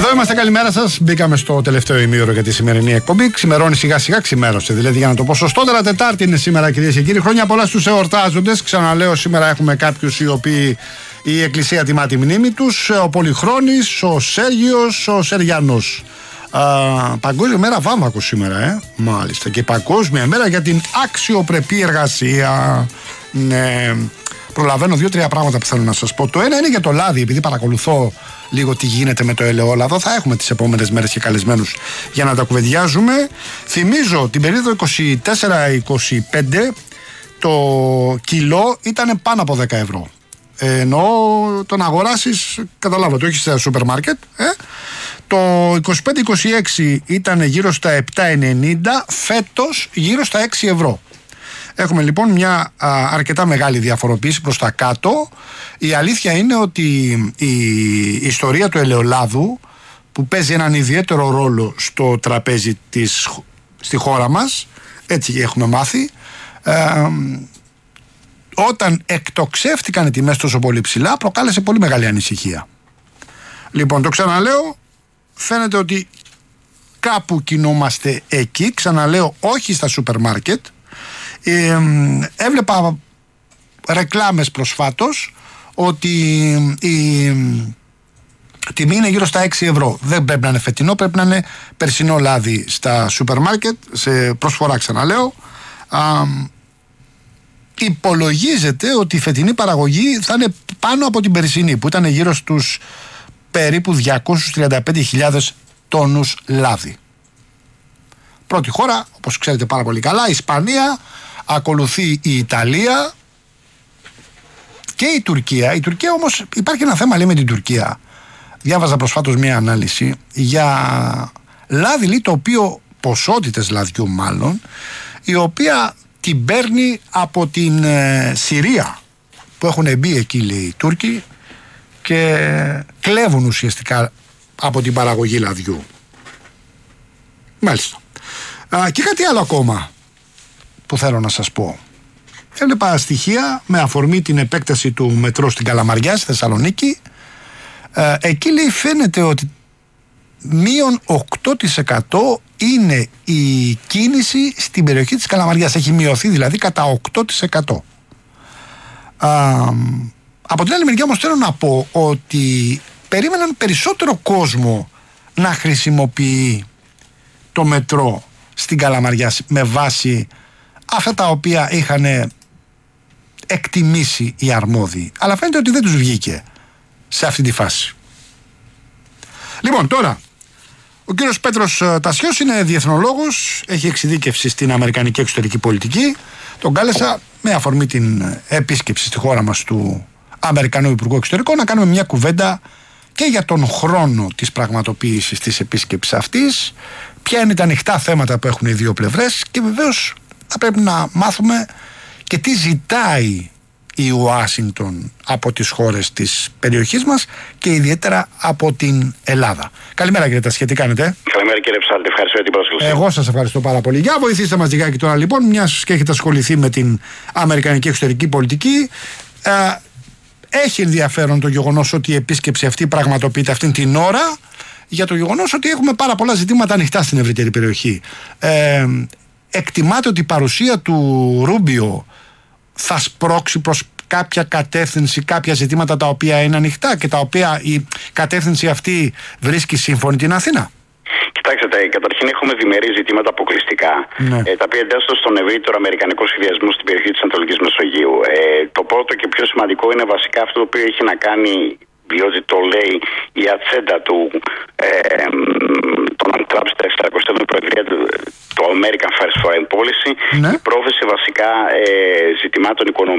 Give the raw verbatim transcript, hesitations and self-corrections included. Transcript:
Εδώ είμαστε, καλημέρα σας. Μπήκαμε στο τελευταίο ημίωρο για τη σημερινή εκπομπή. Ξημερώνει σιγά σιγά, ξημέρωσε. Δηλαδή, για να το πω σωστότερα, Τετάρτη είναι σήμερα, κυρίες και κύριοι. Χρόνια πολλά στους εορτάζοντες. Ξαναλέω, σήμερα έχουμε κάποιους οι οποίοι η Εκκλησία τιμά τη μνήμη τους. Ο Πολυχρόνης, ο Σέργιος, ο Σεριανός. Α, παγκόσμια μέρα βάμβακος σήμερα, ε. Μάλιστα. Και παγκόσμια μέρα για την αξιοπρεπή εργασία. Ναι. Προλαβαίνω δύο-τρία πράγματα που θέλω να σας πω. Το ένα είναι για το λάδι, επειδή παρακολουθώ λίγο τι γίνεται με το ελαιόλαδο. Θα έχουμε τις επόμενες μέρες και καλεσμένους για να τα κουβεντιάζουμε. Θυμίζω την περίοδο είκοσι τέσσερα είκοσι πέντε το κιλό ήταν πάνω από δέκα ευρώ. Ε, ενώ το να αγοράσεις, καταλάβατε, όχι στα σούπερ μάρκετ. Ε. Το είκοσι πέντε είκοσι έξι ήταν γύρω στα επτά ενενήντα, φέτος γύρω στα έξι ευρώ. Έχουμε λοιπόν μια α, αρκετά μεγάλη διαφοροποίηση προς τα κάτω. Η αλήθεια είναι ότι η, η ιστορία του ελαιολάδου, που παίζει έναν ιδιαίτερο ρόλο στο τραπέζι της, στη χώρα μας, έτσι έχουμε μάθει, ε, όταν εκτοξεύτηκαν οι τιμές τόσο πολύ ψηλά, προκάλεσε πολύ μεγάλη ανησυχία. Λοιπόν, το ξαναλέω, φαίνεται ότι κάπου κινούμαστε εκεί. Ξαναλέω, όχι στα σούπερ μάρκετ. Ε, έβλεπα ρεκλάμες προσφάτως ότι η τιμή είναι γύρω στα έξι ευρώ. Δεν πρέπει να είναι φετινό, πρέπει να είναι περσινό λάδι στα σούπερ μάρκετ, σε προσφορά, ξαναλέω. Α, υπολογίζεται ότι η φετινή παραγωγή θα είναι πάνω από την περσινή, που ήταν γύρω στους περίπου διακόσιες τριάντα πέντε χιλιάδες τόνους λάδι. Πρώτη χώρα, όπως ξέρετε πάρα πολύ καλά, η Ισπανία, ακολουθεί η Ιταλία και η Τουρκία. Η Τουρκία όμως, υπάρχει ένα θέμα, λέει, με την Τουρκία. Διάβαζα προσφάτως μια ανάλυση για λάδι, λέει, το οποίο, ποσότητες λαδιού μάλλον, η οποία την παίρνει από την ε, Συρία, που έχουν μπει εκεί, λέει, οι Τούρκοι, και κλέβουν ουσιαστικά από την παραγωγή λαδιού. Μάλιστα. Α, και κάτι άλλο ακόμα που θέλω να σας πω. Έβλεπα στοιχεία με αφορμή την επέκταση του μετρό στην Καλαμαριά, στη Θεσσαλονίκη. Ε, εκεί, λέει, φαίνεται ότι μείον οκτώ τοις εκατό είναι η κίνηση στην περιοχή της Καλαμαριάς. Έχει μειωθεί δηλαδή κατά οκτώ τοις εκατό. Α, από την άλλη μεριά όμως θέλω να πω ότι περίμεναν περισσότερο κόσμο να χρησιμοποιεί το μετρό στην Καλαμαριά με βάση αυτά τα οποία είχαν εκτιμήσει οι αρμόδιοι. Αλλά φαίνεται ότι δεν τους βγήκε σε αυτή τη φάση. Λοιπόν, τώρα, ο κύριος Πέτρος Τασιός είναι διεθνολόγος, έχει εξειδίκευση στην αμερικανική εξωτερική πολιτική. Τον κάλεσα με αφορμή την επίσκεψη στη χώρα μας του Αμερικανού Υπουργού Εξωτερικών να κάνουμε μια κουβέντα και για τον χρόνο της πραγματοποίησης της επίσκεψης αυτής, ποια είναι τα ανοιχτά θέματα που έχουν οι δύο πλευρές, και βεβαίως θα πρέπει να μάθουμε και τι ζητάει η Ουάσιγκτον από τις χώρες της περιοχής μας και ιδιαίτερα από την Ελλάδα. Καλημέρα, κύριε Τασιέ, τι κάνετε? Καλημέρα, κύριε Ψάλτη, ευχαριστώ για την πρόσκληση. Εγώ σας ευχαριστώ πάρα πολύ. Για βοηθήστε μας λιγάκι τώρα, λοιπόν, μιας και έχετε ασχοληθεί με την αμερικανική εξωτερική πολιτική. Ε, έχει ενδιαφέρον το γεγονός ότι η επίσκεψη αυτή πραγματοποιείται αυτήν την ώρα, για το γεγονός ότι έχουμε πάρα πολλά ζητήματα ανοιχτά στην ευρύτερη περιοχή. Ε, εκτιμάται ότι η παρουσία του Ρούμπιο θα σπρώξει προς κάποια κατεύθυνση, κάποια ζητήματα τα οποία είναι ανοιχτά και τα οποία η κατεύθυνση αυτή βρίσκει σύμφωνη την Αθήνα? Κοιτάξτε, καταρχήν έχουμε διμερεί ζητήματα αποκλειστικά, ναι, ε, τα οποία εντάσσονται στον ευρύτερο αμερικανικό σχεδιασμό στην περιοχή της Ανατολικής Μεσογείου. Ε, το πρώτο και πιο σημαντικό είναι βασικά αυτό το οποίο έχει να κάνει, διότι το λέει η ατζέντα του ε, τον Τραμπ στα εξαρακοστή έβδομη Προεδρία, το American First Foreign Policy, ναι, η πρόθεση βασικά ε, ζητημάτων οικονομικών